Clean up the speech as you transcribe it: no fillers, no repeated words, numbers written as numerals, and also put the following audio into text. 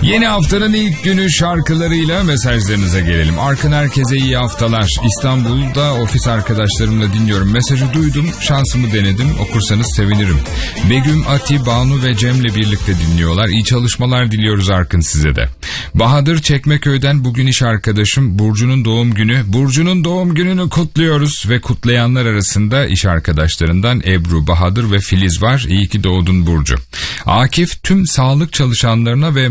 Yeni haftanın ilk günü şarkılarıyla mesajlarınıza gelelim. Arkın herkese iyi haftalar. İstanbul'da ofis arkadaşlarımla dinliyorum. Mesajı duydum, şansımı denedim. Okursanız sevinirim. Begüm, Ati, Banu ve Cem'le birlikte dinliyorlar. İyi çalışmalar diliyoruz Arkın size de. Bahadır Çekmeköy'den bugün iş arkadaşım Burcu'nun doğum günü. Burcu'nun doğum gününü kutluyoruz ve kutlayanlar arasında iş arkadaşlarından Ebru, Bahadır ve Filiz var. İyi ki doğdun Burcu. Akif tüm sağlık çalışanlarına ve